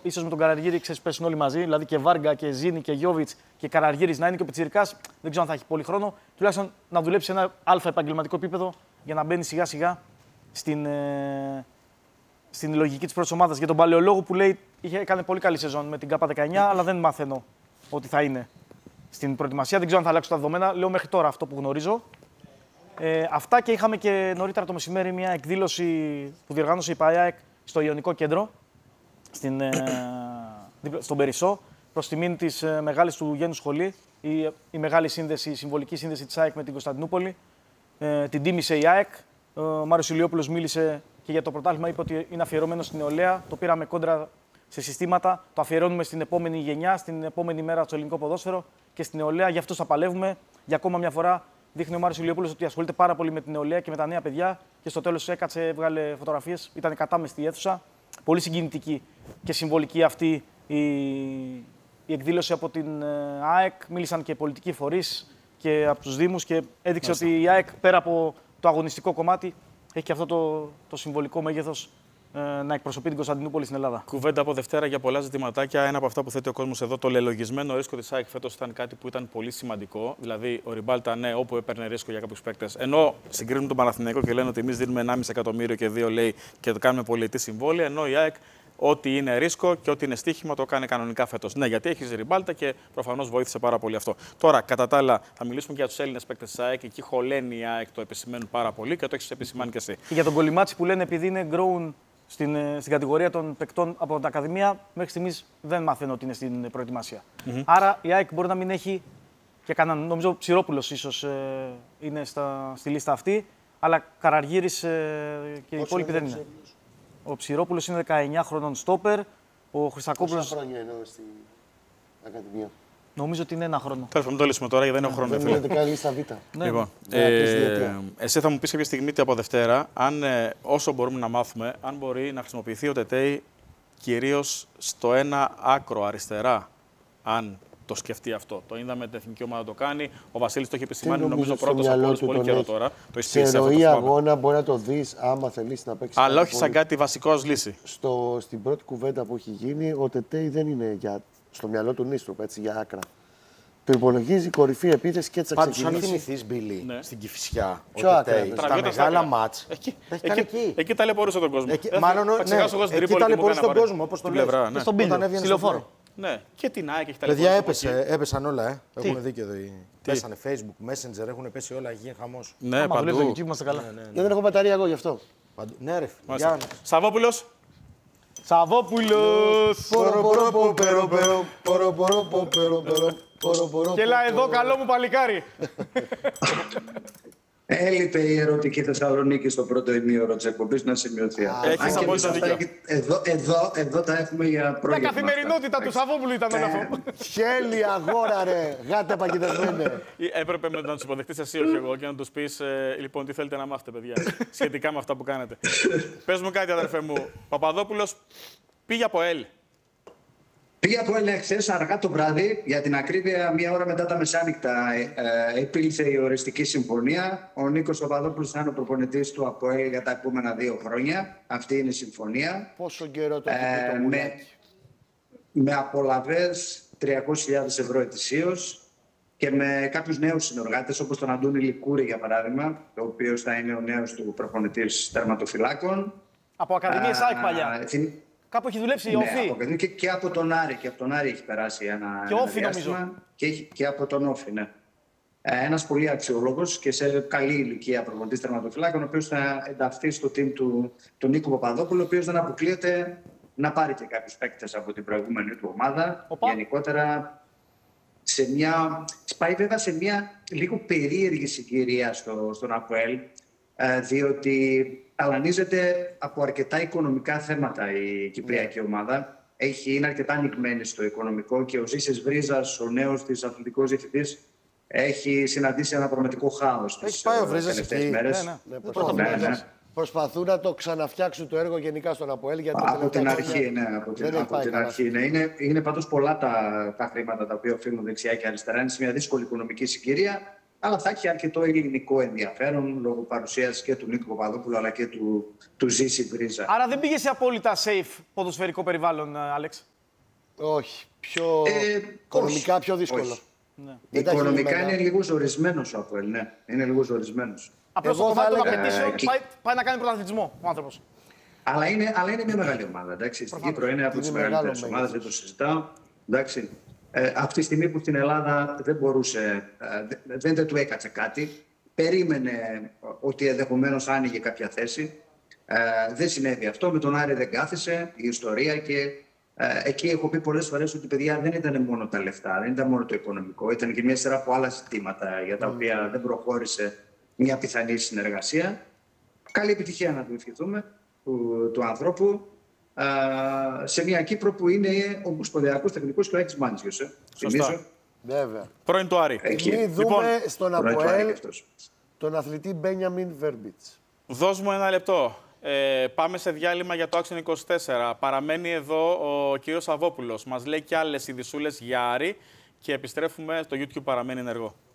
ίσως με τον Καραργύρη πέσουν όλοι μαζί. Δηλαδή και Βάργα και Ζήνη και Γιώβιτς και Καραργύρης να είναι και ο Πιτσιρικάς. Δεν ξέρω αν θα έχει πολύ χρόνο. Τουλάχιστον να δουλέψει σε ένα αλφα επαγγελματικό επίπεδο για να μπαίνει σιγά-σιγά στην λογική της πρώτης ομάδας. Για τον Παλαιολόγο που λέει έκανε πολύ καλή σεζόν με την ΚΑΠΑ 19, αλλά δεν μαθαίνω ότι θα είναι στην προετοιμασία. Δεν ξέρω αν θα αλλάξουν τα δεδομένα. Λέω μέχρι τώρα αυτό που γνωρίζω. Αυτά και είχαμε και νωρίτερα το μεσημέρι μια εκδήλωση που διοργάνωσε η ΠΑΕΑΕΚ στο Ιωνικό Κέντρο, στον Περισσό, προς τιμήν της μεγάλης του γένους σχολή, η μεγάλη σύνδεση, η συμβολική σύνδεση της ΑΕΚ με την Κωνσταντινούπολη. Την τίμησε η ΑΕΚ. Ο Μάριος Ηλιόπουλος μίλησε και για το πρωτάθλημα, είπε ότι είναι αφιερωμένο στην νεολαία. Το πήραμε κόντρα σε συστήματα, το αφιερώνουμε στην επόμενη γενιά, στην επόμενη μέρα στο ελληνικό ποδόσφαιρο και στην νεολαία. Γι' αυτό θα παλεύουμε. Για ακόμα μια φορά δείχνει ο Μάριος Ηλιόπουλος ότι ασχολείται πάρα πολύ με την νεολαία και με τα νέα παιδιά. Και στο τέλος έκατσε, έβγαλε φωτογραφίες, ήταν κατάμεστη η αίθουσα. Πολύ συγκινητική και συμβολική αυτή η εκδήλωση από την ΑΕΚ. Μίλησαν και πολιτικοί φορείς και από τους Δήμους και έδειξε ότι η ΑΕΚ πέρα από το αγωνιστικό κομμάτι έχει και αυτό το συμβολικό μέγεθος να εκπροσωπεί την Κωνσταντινούπολη στην Ελλάδα. Κουβέντα από Δευτέρα για πολλά ζητηματάκια. Ένα από αυτά που θέτει ο κόσμος εδώ, το λελογισμένο ρίσκο της ΑΕΚ φέτος ήταν κάτι που ήταν πολύ σημαντικό. Δηλαδή, ο Ριμπάλτα, ναι, όπου έπαιρνε ρίσκο για κάποιους παίκτες. Ενώ συγκρίνουν τον Παναθηναϊκό και λένε ότι εμείς δίνουμε 1,5 εκατομμύριο και 2 λέει και το κάνουμε πολυετή συμβόλαια. Ενώ η ΑΕΚ, ό,τι είναι ρίσκο και ό,τι είναι στοίχημα, το κάνει κανονικά φέτος. Ναι, γιατί έχει Ριμπάλτα και προφανώς βοήθησε πάρα πολύ αυτό. Τώρα, κατά τα άλλα, θα μιλήσουμε και για τους Έλληνες παίκτες της ΑΕΚ. Εκεί χωλαίνει η ΑΕΚ, το επισημαίνουν πάρα πολύ και το έχεις επισημάνει και εσύ. Και για τον Κολυμάτσι που λένε επειδή είναι grown στην κατηγορία των παικτών από την Ακαδημία, μέχρι στιγμής δεν μαθαίνω ότι είναι στην προετοιμασία. Άρα η ΑΕΚ μπορεί να μην έχει και κανέναν. Νομίζω ο Ψηρόπουλος ίσως είναι στη λίστα αυτή, αλλά Καραργύρης και οι υπόλοιποι δεν είναι. Ο Ψηρόπουλος είναι 19 χρονών στόπερ. Ο Χριστακόπουλος. Πόσα χρόνια είναι στην Ακαδημία? Νομίζω ότι είναι 1 χρόνο. Τέλος πάντων, το λύσουμε τώρα γιατί δεν έχω χρόνο. Δεν είναι λίστα Β. Λοιπόν, εσύ θα μου πεις κάποια στιγμή από Δευτέρα, αν όσο μπορούμε να μάθουμε, αν μπορεί να χρησιμοποιηθεί ο Τετέι κυρίως στο ένα άκρο αριστερά, αν το σκεφτεί αυτό. Το είδαμε την εθνική ομάδα το κάνει. Ο Βασίλης το έχει επισημάνει, νομίζω πρώτος από όλους πολύ καιρό τώρα. Το σε ροή αγώνα μπορεί να το δεις άμα θελήσει να παίξει. Αλλά όχι σαν κάτι βασικό ως λύση. Στην πρώτη κουβέντα που έχει γίνει, ο Τετέι δεν είναι στο μυαλό του Νίστροπ, έτσι, για άκρα. Το υπολογίζει κορυφή επίθεση και έτσι θα ξεκινήσει. Πάντως, αν θυμηθείς, Μπίλη, στην Κηφισιά, ποιο άκρα, στα μεγάλα μάτς, εκεί ταλαιπωρούσε τον κόσμο. Μάλλον, εκεί ταλαιπωρούσε τον κόσμο, όπως το λες. Στον Πύλιο, στη Λεωφόρο. Ναι, και την ΑΕΚ έχει ταλαιπωρήσει. Παιδιά, έπεσαν όλα, Έχουν δίκιο εδώ. Πέσανε Facebook, Messenger, έχουν πέσει όλα, γίνει χαμός. Ναι, παντού. Δεν έχω μπαταρία εγώ γι' αυτό. Ναι, ρε. Σαββόπουλος. Και έλα εδώ, καλό μου παλικάρι. Έλειπε η ερωτική Θεσσαλονίκη στο πρώτο ημίωρο της εκπομπής να σημειωθεί. Έχεις απόλυτα δίκιο. Εδώ τα έχουμε για Τα πρώτη. καθημερινότητα του Σαββόπουλου ήταν όλο αυτό. Χέλη αγόρα ρε, γάτε παγιδευμένε. Έπρεπε να τους υποδεχτείς εσύ, όχι εγώ, και να τους πεις λοιπόν τι θέλετε να μάθετε, παιδιά, σχετικά με αυτά που κάνετε. Πες μου κάτι, αδερφέ μου. Παπαδόπουλος πήγε από ΕΛ. Πήγε από ΕΛ χθες αργά το βράδυ, για την ακρίβεια, μία ώρα μετά τα μεσάνυχτα επήλθε η οριστική συμφωνία. Ο Νίκος Παπαδόπουλος θα είναι ο προπονητής του από ΕΛ για τα επόμενα 2 χρόνια. Αυτή είναι η συμφωνία. Πόσο καιρό το έχει το Μουλάκι? Με απολαβές 300.000 ευρώ ετησίως και με κάποιους νέους συνεργάτες, όπως τον Αντώνη Λικούρη, για παράδειγμα, ο οποίος θα είναι ο νέος του προπονητής τερματοφυλάκων. Από Ακαδημίες ΑΕΚ παλιά. Κάπου έχει δουλέψει η Όφη. Ναι, και από τον Άρη. Και από τον Άρη έχει περάσει ένα διάστημα. Και από τον Όφη, ναι. Ένας πολύ αξιόλογος και σε καλή ηλικία προπονητής τερματοφυλάκων, ο οποίος θα ενταχθεί στο team του Νίκου Παπαδόπουλου, ο οποίος δεν αποκλείεται να πάρει και κάποιους παίκτες από την προηγούμενη του ομάδα. Γενικότερα, πάει βέβαια σε μια λίγο περίεργη συγκυρία στον ΑΠΟΕΛ, διότι ταλανίζεται από αρκετά οικονομικά θέματα η κυπριακή ομάδα. Είναι αρκετά ανοιγμένη στο οικονομικό και ο Ζήσης Βρίζας, ο νέος της αθλητικός διευθυντής, έχει συναντήσει ένα πραγματικό χάος τις τελευταίες μέρες. Προσπαθούν να το ξαναφτιάξουν το έργο γενικά στον ΑΠΟΕΛ. Από την αρχή, ναι. Είναι πάντως πολλά τα χρήματα τα οποία οφείλουν δεξιά και αριστερά. Είναι σε μια δύσκολη οικονομική συγκυρία. Αλλά θα έχει αρκετό ελληνικό ενδιαφέρον λόγω παρουσίας και του Νίκου Παπαδόπουλου αλλά και του Ζήση Βρίζα. Άρα δεν πήγε σε απόλυτα safe ποδοσφαιρικό περιβάλλον, Άλεξ. Όχι. Οικονομικά πιο δύσκολο. Όχι. Ναι. Δεν τα έχει Οικονομικά λυμμένα. είναι λίγο ζορισμένος ο Αποέλ, ναι. Είναι λίγο ζορισμένος. Απλώς στο Εγώ θα κομμάτι των έλεγα, απαιτήσεων και- πάει να κάνει πρωταθλητισμό ο άνθρωπος. Αλλά είναι μια μεγάλη ομάδα. Εντάξει. Στην Κύπρο είναι από Είναι τις μεγάλο μεγαλύτερες μέγεθος. ομάδες, δεν το συζητάω. Εντάξει. Αυτή τη στιγμή που στην Ελλάδα δεν μπορούσε, δεν του έκατσε κάτι. Περίμενε ότι ενδεχομένως άνοιγε κάποια θέση. Δεν συνέβη αυτό. Με τον Άρη δεν κάθισε η ιστορία και εκεί έχω πει πολλές φορές ότι παιδιά δεν ήταν μόνο τα λεφτά, δεν ήταν μόνο το οικονομικό. Ήταν και μια σειρά από άλλα ζητήματα για τα οποία δεν προχώρησε μια πιθανή συνεργασία. Καλή επιτυχία να του ευχηθούμε του ανθρώπου σε μια Κύπρο που είναι ομοσπονδιακός τεχνικός και ο Άκης Μάντζιος. Θυμίζω. Βέβαια. Πρώην του Άρη. Εκεί. Μην δούμε στον Πρώην του Άρη Αποέλ και αυτός. τον αθλητή Μπένιαμιν Βέρμπιτς. Δώσ' μου ένα λεπτό. Πάμε σε διάλειμμα για το Action 24. Παραμένει εδώ ο κύριος Σαββόπουλος. Μας λέει και άλλες ειδισούλες για Άρη και επιστρέφουμε. Το YouTube παραμένει ενεργό.